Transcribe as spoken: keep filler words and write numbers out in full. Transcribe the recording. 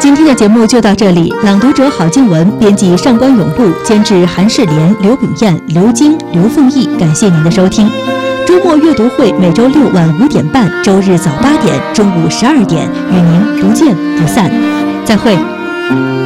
今天的节目就到这里，朗读者郝静文，编辑上官永布，监制韩世莲、刘炳燕、刘晶、刘凤义。感谢您的收听。周末阅读会每周六晚五点半，周日早八点，中午十二点，与您不见不散。再会。